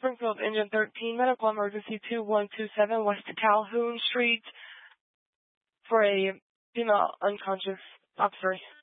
Springfield Engine 13, medical emergency 2127 West Calhoun Street for a female unconscious. Officer.